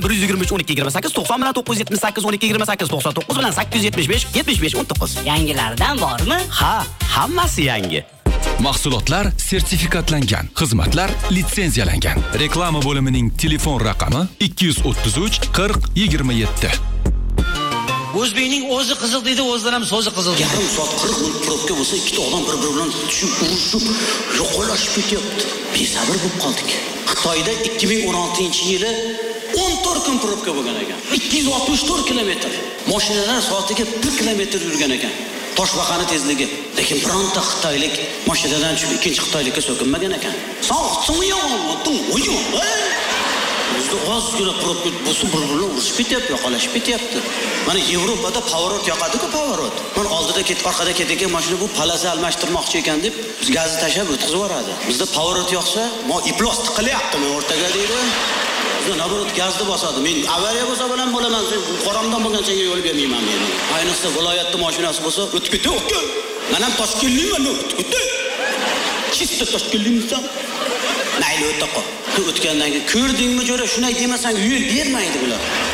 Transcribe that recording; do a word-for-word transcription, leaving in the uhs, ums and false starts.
bir yuz yigirma uch o'n ikki yigirma sakkiz to'qson bilan to'qqiz yuz yetmish sakkiz o'n ikki yigirma sakkiz to'qson to'qqiz bilan sakkiz yuz yetmish besh yetmish besh o'n to'qqiz. Yangilardan bormi? Ha, hammasi yangi. Mahsulotlar sertifikatlangan, xizmatlar litsenziyalangan. Reklama bo'limining telefon raqami ikki yuz o'ttiz uch qirq yigirma yetti. O'zbekning o'zi qiziq deydi, o'zidan ham so'zi qiziq. Yarim soat qirq minut probka bo'lsa, ikkita odam bir-biri bilan tushib, urushib, yo'qolashib ketyapti. Besabr bo'lib qoldik. Xitoyda ikki ming o'n oltinchi yili o'n to'rt kun probka bo'lgan ekan. ikki yuz oltmish to'rt kilometr. Mashinalar soatiga bir kilometr yurgan ekan. Toshbaqani tezligi. Lekin bironta xitoylik mashinadan tushib ikkinchi xitoylikka so'kinmagan ekan. Sog'simi yo'qmi? O'yyo'q. Bizda ozgina probka bo'lsa bir-birini urushib ketyapti, yo'qolashib ketyapti. Mana Yevropada pavorot yoqadi-ku, pavorot. Mana oldida ketib, orqada ketayotgan mashina bu palasi almashtirmoqchi ekan deb gazni tashab o'tkazib yuboradi. Bizda pavorot yoqsa, "Mo iplos tiqilyaptimi o'rtaga" deydi. Bizda naborot gazni bosadi. Men avariya bo'lsa bilan bo'laman, sen qoramdan bo'lgan senga yo'l bermayman men. Ayniqsa viloyatda mashinasi bo'lsa, o'tib ketayapti. Men ham Toshkentliman, o'tib ketdi. Chista Toshkentliman. Mayli o'tib qol. O'tgandan keyin ko'rdingmi jo'ra, shunday demasang yo'l bermaydi bular.